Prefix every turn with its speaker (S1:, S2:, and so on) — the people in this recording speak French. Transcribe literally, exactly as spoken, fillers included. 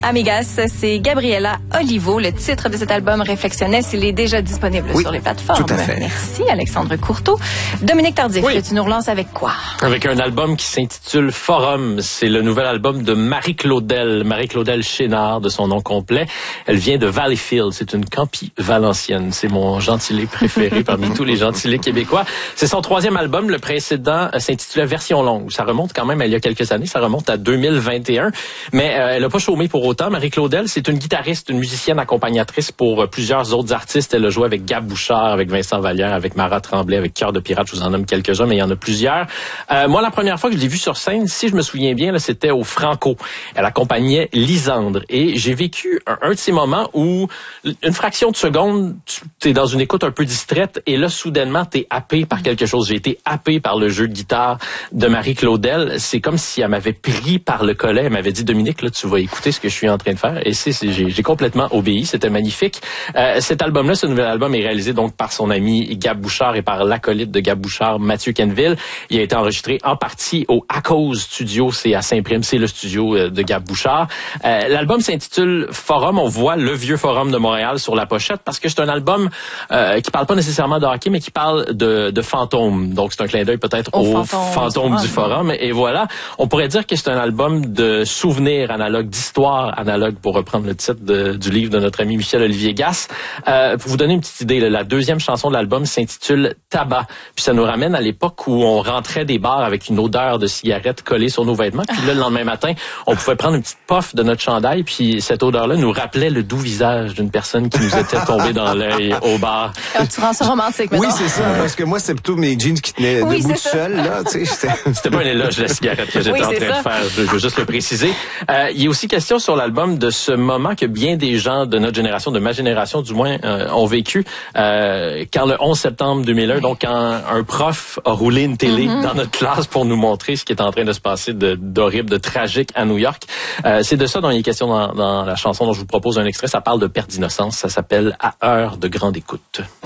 S1: Amigas, c'est Gabriela Olivo. Le titre de cet album, Réflexionnes, il est déjà disponible
S2: oui,
S1: sur les plateformes.
S2: Tout à fait.
S1: Merci, Alexandre Courteau. Dominique Tardif, oui. Tu nous relances avec quoi?
S3: Avec un album qui s'intitule Forum. C'est le nouvel album de Marie-Claudel. Marie-Claudel Chénard, de son nom complet. Elle vient de Valleyfield. C'est une campie valencienne. C'est mon gentilé préféré parmi tous les gentilés québécois. C'est son troisième album. Le précédent s'intitulait Version longue. Ça remonte quand même à il y a quelques années. Ça remonte à deux mille vingt et un. Mais euh, elle n'a pas chômé pour autant. Marie-Claudel, c'est une guitariste, une musicienne accompagnatrice pour plusieurs autres artistes. Elle a joué avec Gab Bouchard, avec Vincent Vallière, avec Mara Tremblay, avec Cœur de Pirate. Je vous en nomme quelques-uns, mais il y en a plusieurs. Euh, moi, la première fois que je l'ai vue sur scène, si je me souviens bien, là, c'était au Franco. Elle accompagnait Lisandre. Et j'ai vécu un, un de ces moments où, une fraction de seconde, tu es dans une écoute un peu distraite et là, soudainement, tu es happé par quelque chose. J'ai été happé par le jeu de guitare de Marie-Claudel. C'est comme si elle m'avait pris par le collet. Elle m'avait dit, Dominique, là, tu vas écouter ce que je suis en train de faire. Et c'est, c'est j'ai, j'ai complètement obéi. C'était magnifique. Euh, cet album-là, ce nouvel album est réalisé donc par son ami Gab Bouchard et par l'acolyte de Gab Bouchard, Mathieu Kenville. Il a été enregistré en partie au Acos Studio. C'est à Saint-Prime. C'est le studio de Gab Bouchard. Euh, l'album s'intitule Forum. On voit le vieux Forum de Montréal sur la pochette parce que c'est un album euh, qui parle pas nécessairement de hockey, mais qui parle de, de fantômes. Donc, c'est un clin d'œil peut-être au, au fantôme, fantôme du Forum. Et voilà. On pourrait dire que c'est un album de souvenirs analogues, d'histoire analogue, pour reprendre le titre de, du livre de notre ami Michel-Olivier Gasse. Euh, pour vous donner une petite idée, la deuxième chanson de l'album s'intitule Tabac. Puis ça nous ramène à l'époque où on rentrait des bars avec une odeur de cigarette collée sur nos vêtements. Puis là, le lendemain matin, on pouvait prendre une petite puff de notre chandail. Puis cette odeur-là nous rappelait le doux visage d'une personne qui nous était tombée dans l'œil au bar.
S1: Alors, tu rends ça romantique maintenant.
S2: Oui, c'est ça. Parce que moi, c'est plutôt mes jeans qui tenaient
S1: oui,
S2: debout tout seul. Là, tu sais,
S3: c'était pas un éloge de la cigarette que j'étais
S1: oui,
S3: en train
S1: ça.
S3: de faire. Je veux juste le préciser. Euh, il y a aussi question sur l'album de ce moment que bien des gens de notre génération, de ma génération du moins, euh, ont vécu euh, quand le onze septembre deux mille un, donc quand un prof a roulé une télé mm-hmm. dans notre classe pour nous montrer ce qui est en train de se passer de, d'horrible, de tragique à New York. Euh, c'est de ça dont il est question dans, dans la chanson dont je vous propose un extrait. Ça parle de perte d'innocence. Ça s'appelle « À heure de grande écoute ».